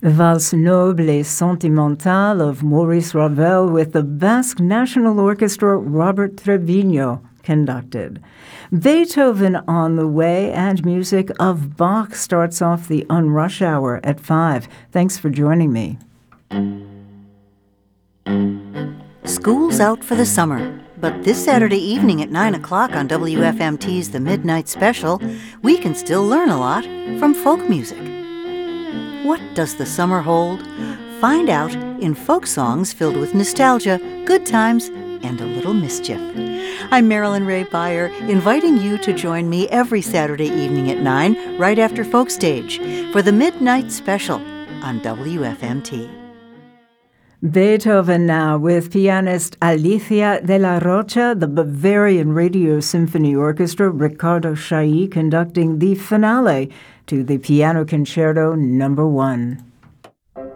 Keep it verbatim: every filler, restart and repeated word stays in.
The Valse Noble et Sentimentale of Maurice Ravel with the Basque National Orchestra Robert Trevino conducted. Beethoven on the way, and music of Bach starts off the Unrush Hour at five. Thanks for joining me. School's out for the summer, but this Saturday evening at nine o'clock on W F M T's The Midnight Special, we can still learn a lot from folk music. What does the summer hold? Find out in folk songs filled with nostalgia, good times, and a little mischief. I'm Marilyn Ray Beyer, inviting you to join me every Saturday evening at nine, right after Folk Stage, for the Midnight Special on W F M T. Beethoven now with pianist Alicia de la Rocha, the Bavarian Radio Symphony Orchestra, Riccardo Chailly conducting the finale to the Piano Concerto Number One.